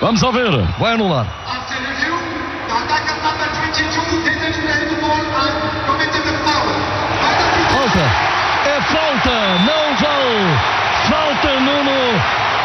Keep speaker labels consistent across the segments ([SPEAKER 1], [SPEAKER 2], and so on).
[SPEAKER 1] Vamos ouvir. Vai anular. Falta. É falta. Não vale. Falta, Nuno.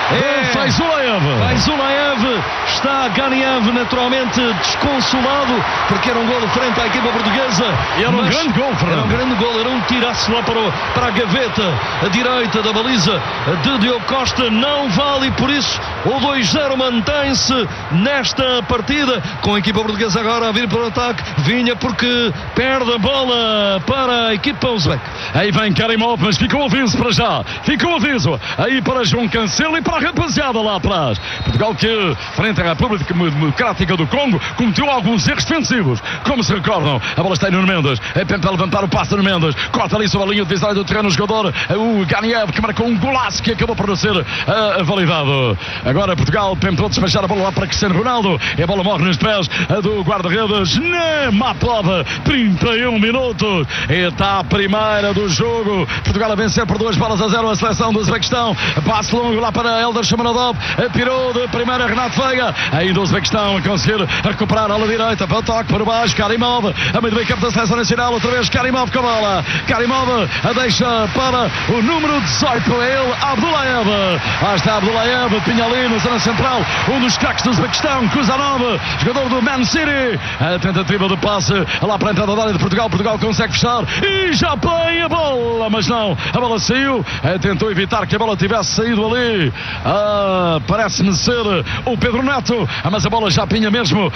[SPEAKER 1] Faizullaev. Está Ganiev naturalmente desconsolado porque era um golo frente à equipa portuguesa.
[SPEAKER 2] E era um grande gol, Fernando.
[SPEAKER 1] Era um grande gol, era um tiraço lá para a gaveta a direita da baliza de Diogo Costa. Não vale, e por isso o 2-0 mantém-se nesta partida, com a equipa portuguesa agora a vir para o ataque. Vinha porque perde a bola para a equipa uzbek.
[SPEAKER 2] Aí vem Karimov, mas ficou aviso para já. Ficou aviso aí para João Cancelo e para a rapaziada lá atrás. Portugal que, frente à República Democrática do Congo, cometeu alguns erros defensivos, como se recordam. A bola está em Nuno Mendes. É para levantar o passe de Nuno Mendes. Corta ali sobre a linha divisória do terreno o jogador, o Ganiev, que marcou um golaço que acabou por não ser validado. Agora Portugal tentou despachar a bola lá para Cristiano Ronaldo. E a bola morre nos pés do guarda-redes Nematov. 31 minutos. E está a primeira do jogo. Portugal a vencer por 2-0 a seleção do Uzbequistão. Passe longo lá para Eldar Shomurodov. Pirou de primeira Renato Veiga. Ainda o Uzbequistão a conseguir recuperar a ala direita. Para o toque por baixo. Karimov. A meio do meio campo da seleção nacional. Outra vez Karimov com a bola. Karimov a deixa para o número 18. Ele, Abdullayev. Lá está Abdullayev. Tinha ali na zona central um dos craques do Uzbequistão. Kuzanov, jogador do Man City. A tentativa de passe lá para a entrada da área de Portugal. Portugal consegue fechar e já põe a bola. Mas não. A bola saiu. Tentou evitar que a bola tivesse saído ali. Parece-me ser o Pedro Neto, mas a bola já pinha mesmo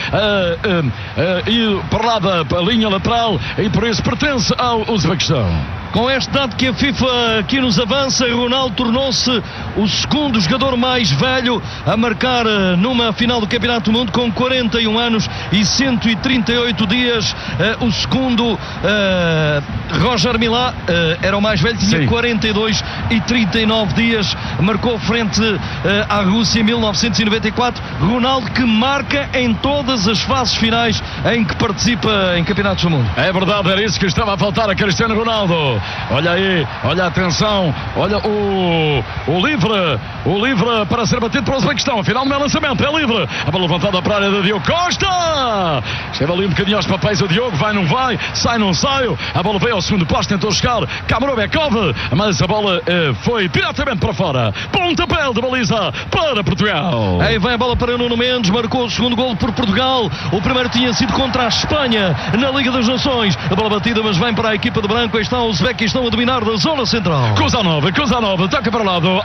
[SPEAKER 2] e para lá da linha lateral e por isso pertence ao Uzbequistão.
[SPEAKER 1] Com este dado que a FIFA aqui nos avança, Ronaldo tornou-se o segundo jogador mais velho a marcar numa final do Campeonato do Mundo, com 41 anos e 138 dias. O segundo, Roger Milá, era o mais velho, tinha 42 e 39 dias, marcou frente à Rússia em 1994. Ronaldo que marca em todas as fases finais em que participa em Campeonatos do Mundo.
[SPEAKER 2] É verdade, era isso que estava a faltar a Cristiano Ronaldo. Olha aí, olha a atenção, olha o livre para ser batido para o Uzbequistão. Afinal não é lançamento, é livre. A bola levantada para a área de Diogo Costa. Esteve ali um bocadinho aos papéis o Diogo, vai, não vai, sai, não sai. A bola veio ao segundo posto, tentou chegar Kamurovekov, mas a bola foi diretamente para fora. Pontapé de baliza para Portugal.
[SPEAKER 1] Aí vem a bola para Nuno Mendes, marcou o segundo golo por Portugal. O primeiro tinha sido contra a Espanha na Liga das Nações. A bola batida, mas vem para a equipa de branco. Aí está o Uzbequistão a dominar da zona central.
[SPEAKER 2] Kuzanov, toca para o lado.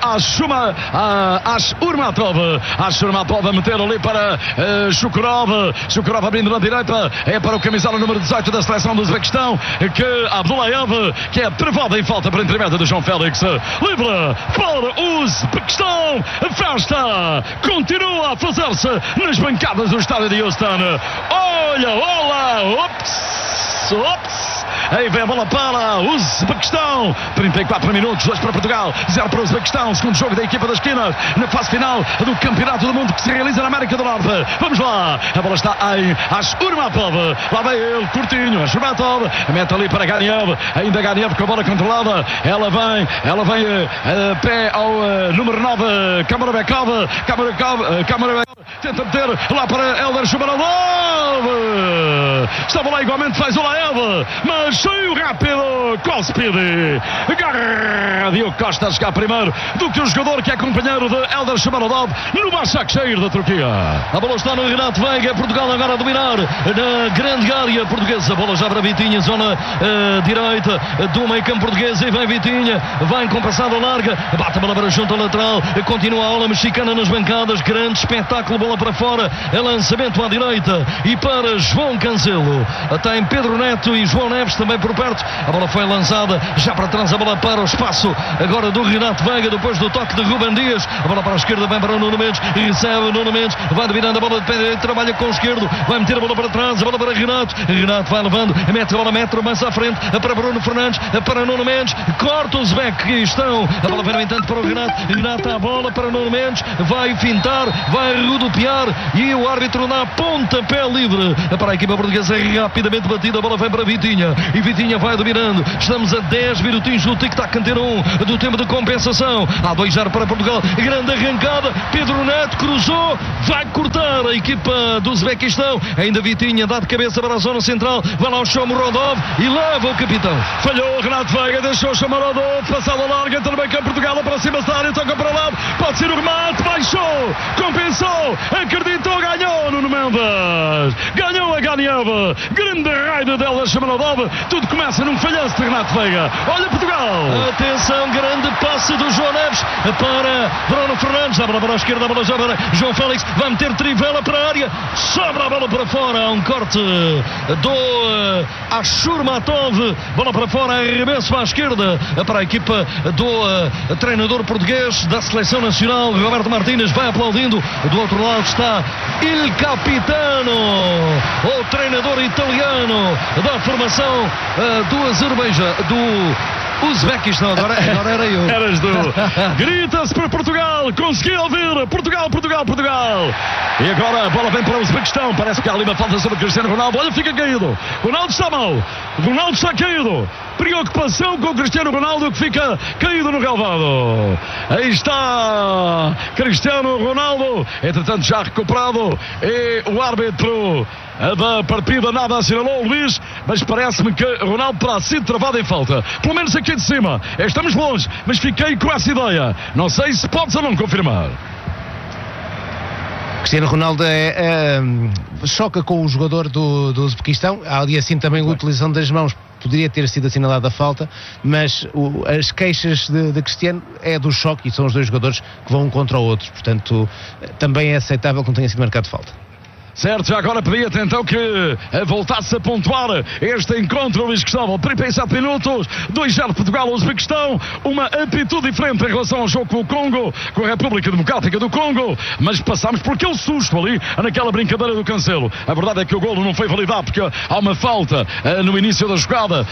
[SPEAKER 2] Urmatov a meter ali para Shukurov abrindo na direita. É para o camisola número 18 da seleção do Uzbequistão, que Abdullayev, que é privado em falta por intermédio de João Félix. Livre para o Uzbequistão. A festa continua a fazer-se nas bancadas do estádio de Houston. Olha, ops. Aí vem a bola para o Uzbequistão. 34 minutos, 2 para Portugal, 0 para o Uzbequistão. Segundo jogo da equipa das esquinas na fase final do Campeonato do Mundo que se realiza na América do Norte. Vamos lá, a bola está em Ashurmatov. Lá vem ele, curtinho, Ashurmatov. Mete ali para Ganiev. Ainda Ganiev com a bola controlada. Ela vem pé ao número 9, Kamurovekov. Tenta meter lá para Eldar Shomurodov. Estava lá igualmente Faizullaev, mas saiu rápido com speed. Diogo Costa a chegar primeiro do que o jogador que é companheiro de Eldar Shomurodov no Başakşehir da Turquia.
[SPEAKER 1] A bola está no Renato Veiga. Portugal agora a dominar na grande área portuguesa. A bola já para Vitinha, zona direita do meio campo português. E vem Vitinha, vai com passada larga, bate a bola para junto ao lateral, continua a aula mexicana nas bancadas. Grande espetáculo, bola para fora, é lançamento à direita e para João Cancelo. Tem Pedro Neto e João Neves também por perto. A bola foi lançada já para trás, a bola para o espaço agora do Renato Veiga, depois do toque de Ruben Dias. A bola para a esquerda, vem para o Nuno Mendes, recebe o Nuno Mendes, vai dominando a bola de pé, trabalha com o esquerdo, vai meter a bola para trás, a bola para Renato vai levando, mete a bola, metro mais à frente, para Bruno Fernandes, para Nuno Mendes, corta os Uzbequistão. A bola vem no entanto para o Renato a bola para Nuno Mendes, vai fintar, vai rodopiar e o árbitro dá pontapé livre para a equipa portuguesa. É rapidamente batida, a bola vem para Vitinha, e Vitinha vai dominando. Estamos a 10 minutinhos do tic-tac canteiro 1 do tempo de compensação. Há 2-0 para Portugal. Grande arrancada. Pedro Neto cruzou. Vai cortar a equipa do Uzbequistão. Ainda Vitinha dá de cabeça para a zona central. Vai lá o Shomurodov e leva o capitão.
[SPEAKER 2] Falhou o Renato Veiga. Deixou o Shomurodov. Passada larga. Entra no meio campo. Portugal para cima da área. Toca para o lado. Pode ser o remate. Baixou. Compensou. Acreditou. Ganhou Nuno Mendes. Ganhou a Ganieva. Grande raio dela Shomurodov. Tudo começa num falhanço de Renato Veiga. Olha Portugal.
[SPEAKER 1] Atenção, grande passe do João Neves para Bruno Fernandes. A bola para a esquerda, a bola já para João Félix. Vai meter Trivela para a área. Sobra a bola para fora. Há um corte do Ashurmatov. Bola para fora, arremesso para a esquerda para a equipa do treinador português da Seleção Nacional. Roberto Martínez vai aplaudindo. Do outro lado está Il Capitano, o treinador italiano da formação do Azerbaijão, do Uzbequistão. Agora era eu.
[SPEAKER 2] Eras tu. Grita-se para Portugal. Consegui ouvir. Portugal, Portugal, Portugal. E agora a bola vem para o Uzbequistão. Parece que há ali uma falta sobre Cristiano Ronaldo. Olha, fica caído. Ronaldo está mal. Ronaldo está caído. Preocupação com o Cristiano Ronaldo, que fica caído no relvado. Aí está Cristiano Ronaldo. Entretanto já recuperado. E o árbitro da partida nada assinalou o Luís, mas parece-me que Ronaldo terá sido travado em falta. Pelo menos aqui de cima. Estamos longe, mas fiquei com essa ideia. Não sei se podes ou não confirmar.
[SPEAKER 3] Cristiano Ronaldo choca com o jogador do Uzbequistão. Há ali assim também a utilização das mãos. Poderia ter sido assinalada a falta, mas as queixas de Cristiano é do choque e são os dois jogadores que vão um contra o outro. Portanto, também é aceitável que não tenha sido marcado falta.
[SPEAKER 2] Certo, já agora pedia-te então que voltasse a pontuar este encontro, Luís Cristóvão. 37 minutos, 2-0 Portugal ao Uzbequistão. Uma atitude diferente em relação ao jogo com o Congo, com a República Democrática do Congo, mas passámos por aquele susto ali, naquela brincadeira do Cancelo. A verdade é que o golo não foi validado porque há uma falta no início da jogada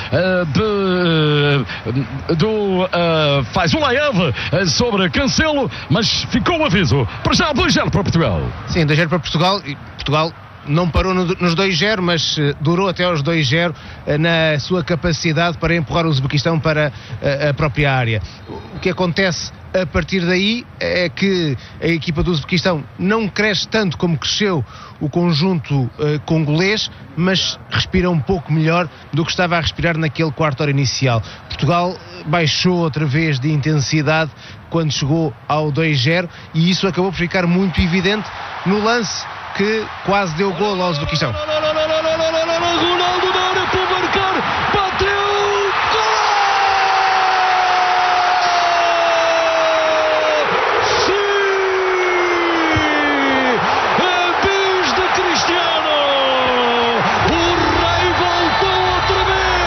[SPEAKER 2] faz o Laev sobre Cancelo, mas ficou o aviso. Para já 2-0 para Portugal.
[SPEAKER 3] Sim, 2-0 para Portugal. E Portugal não parou nos 2-0, mas durou até aos 2-0 na sua capacidade para empurrar o Uzbequistão para a própria área. O que acontece a partir daí é que a equipa do Uzbequistão não cresce tanto como cresceu o conjunto congolês, mas respira um pouco melhor do que estava a respirar naquele quarto hora inicial. Portugal baixou outra vez de intensidade quando chegou ao 2-0 e isso acabou por ficar muito evidente no lance que quase deu golo ao Uzbequistão.